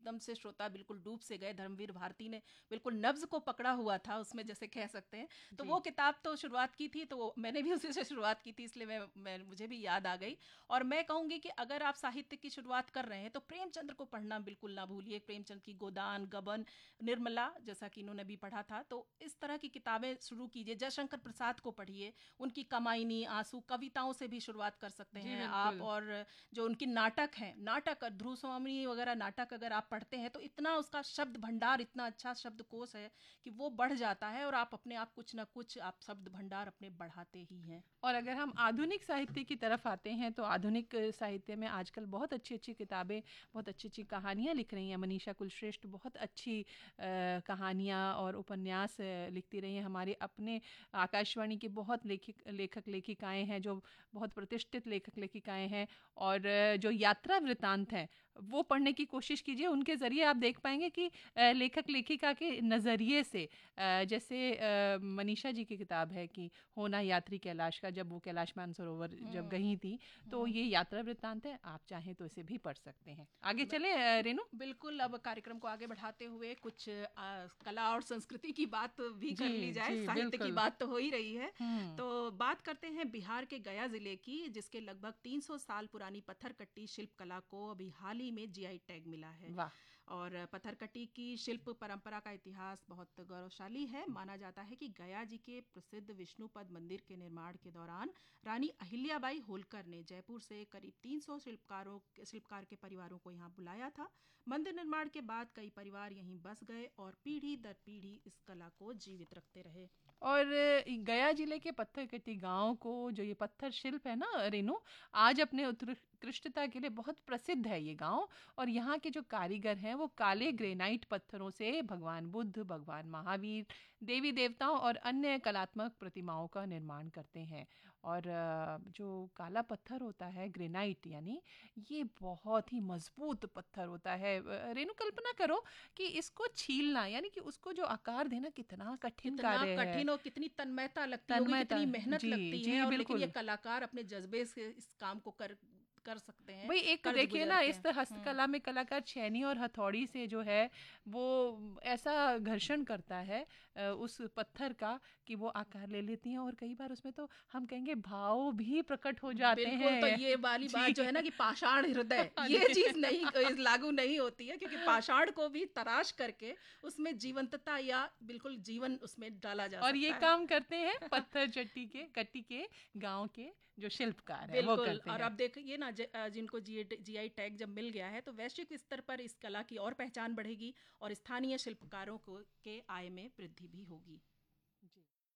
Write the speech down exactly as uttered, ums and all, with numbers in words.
एकदम से श्रोता बिल्कुल डूब से गए। धर्मवीर भारती ने बिल्कुल नब्ज को पकड़ा हुआ था उसमें, जैसे कह सकते हैं। तो जी। वो किताब तो शुरुआत की थी, तो मैंने भी उसी से शुरुआत की थी, इसलिए मैं, मैं मुझे भी याद आ गई। और मैं कहूँगी कि अगर आप साहित्य की शुरुआत कर रहे हैं तो प्रेमचंद्र को पढ़ना बिल्कुल ना भूलिए। प्रेमचंद की गोदान, गबन, निर्मला, जैसा कि इन्होंने भी पढ़ा था, तो इस तरह की किताबें शुरू कीजिए। जयशंकर प्रसाद को पढ़िए, उनकी कमाइनी, आंसू, कविताओं से भी शुरुआत कर सकते जी हैं आप। बिल्कुल। और जो उनकी नाटक हैं, नाटक ध्रुव स्वामी वगैरह नाटक अगर आप पढ़ते हैं तो इतना उसका शब्द भंडार, इतना अच्छा शब्दकोश है कि वो बढ़ जाता है, और आप अपने आप कुछ ना कुछ आप शब्द भंडार अपने बढ़ाते ही हैं। और अगर हम आधुनिक साहित्य की तरफ आते हैं तो आधुनिक साहित्य में आजकल बहुत अच्छी अच्छी किताबें, बहुत अच्छी अच्छी कहानियाँ लिख रही हैं। मनीषा कुलश्रेष्ठ बहुत अच्छी कहानियाँ और उपन्यास लिखती रही हैं। हमारे अपने आकाशवाणी के बहुत लेखक लेखक लेखिकाएं हैं जो बहुत प्रतिष्ठित लेखक लेखिकाएं हैं। और जो यात्रा वृत्तांत हैं वो पढ़ने की कोशिश कीजिए। उनके ज़रिए आप देख पाएंगे कि लेखक लेखिका के नज़रिए से, जैसे मनीषा जी की किताब है कि होना यात्री कैलाश का, जब वो कैलाश मानसरोवर जब हम्म। गई थी, तो हम्म। ये यात्रा वृत्तांत है। आप चाहें तो इसे भी पढ़ सकते हैं। आगे ब- चले अ, रेनू। बिल्कुल। अब कार्यक्रम को आगे बढ़ाते हुए कुछ आ, कला और संस्कृति की बात भी जी कर ली जाए, जी साहित्य की बिल्कुल। बात तो हो ही रही है। हम्म। तो बात करते हैं बिहार के गया जिले की, जिसके लगभग तीन सौ साल पुरानी पत्थरकट्टी शिल्प कला को अभी हाल ही में जीआई टैग मिला है। वाह। और पत्थरकट्टी की शिल्प परंपरा का इतिहास बहुत गौरवशाली है। माना जाता है कि गया जी के प्रसिद्ध विष्णुपद मंदिर के निर्माण के दौरान रानी अहिल्याबाई होलकर ने जयपुर से करीब तीन सौ शिल्पकारों शिल्पकार के परिवारों को यहाँ बुलाया था। मंदिर निर्माण के बाद कई परिवार यहीं बस गए और पीढ़ी दर पीढ़ी इस कला को जीवित रखते रहे। और गया जिले के पत्थरकट्टी गांव को जो ये पत्थर शिल्प है ना रेनू, आज अपने उत्कृष्टता के लिए बहुत प्रसिद्ध है ये गांव। और यहाँ के जो कारीगर हैं वो काले ग्रेनाइट पत्थरों से भगवान बुद्ध, भगवान महावीर, देवी देवताओं और अन्य कलात्मक प्रतिमाओं का निर्माण करते हैं। और जो काला पत्थर होता है ग्रेनाइट यानी, ये बहुत ही मजबूत पत्थर होता है। रेनू कल्पना करो कि इसको छीलना यानी कि उसको जो आकार देना कितना कठिन कितना कार्य है। कठिन और कितनी तन्मयता लगती होगी, तन्मयता। कितनी मेहनत जी लगती जी है। और लेकिन ये बिल्कुल। कलाकार अपने जज्बे से इस काम को कर कर सकते हैं, भाई एक कर्ज देखिए ना, गुजरते इस हैं। हम्म। हस्तकला में कलाकार छेनी और हथौड़ी से जो है वो ऐसा घर्षण करता है अ, उस पत्थर का कि वो आकार ले लेती हैं। और कई बार उसमें तो हम कहेंगे भाव भी प्रकट हो जाते बिल्कुल। तो हैं। ये वाली बात जी। जो है ना कि पाषाण हृदय, हाँ ये जी। चीज नहीं इस लागू नहीं होती है, क्योंकि पाषाण को भी तराश करके उसमें जीवंतता या बिल्कुल जीवन उसमें डाला जा और ये सकता है। काम करते हैं पत्थर चट्टी के कट्टी के गांव के जो शिल्पकार हैं वो बिल्कुल। करते और हैं। अब देखिए ना, ज- अ, जिनको जी जीआई टैग जब मिल गया है तो वैश्विक स्तर पर इस कला की और पहचान बढ़ेगी और स्थानीय शिल्पकारों को के आय में वृद्धि भी होगी। जी।